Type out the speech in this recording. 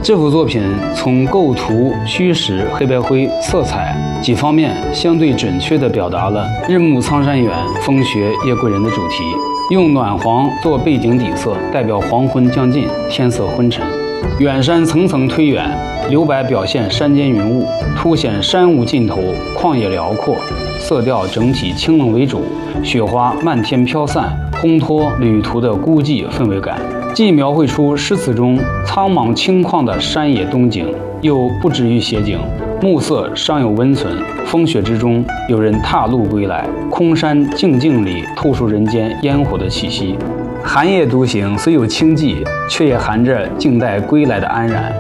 这幅作品从构图、虚实、黑白灰、色彩几方面相对准确地表达了日暮苍山远，风雪夜归人的主题，用暖黄做背景底色，代表黄昏将近，天色昏沉。远山层层推远，留白表现山间云雾，凸显山无尽头，旷野辽阔。色调整体清冷为主，雪花漫天飘散，烘托旅途的孤寂氛围感，既描绘出诗词中苍茫清旷的山野冬景，又不止于写景，暮色尚有温存。风雪之中，有人踏路归来，空山静静里透出人间烟火的气息。寒夜独行虽有清寂，却也含着静待归来的安然。